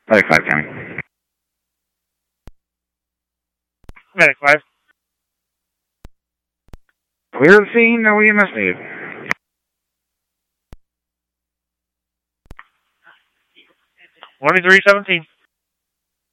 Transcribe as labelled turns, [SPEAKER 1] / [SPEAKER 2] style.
[SPEAKER 1] Medic 5 coming.
[SPEAKER 2] Medic 5.
[SPEAKER 1] Clear the scene, no EMS needed.
[SPEAKER 2] Three 17.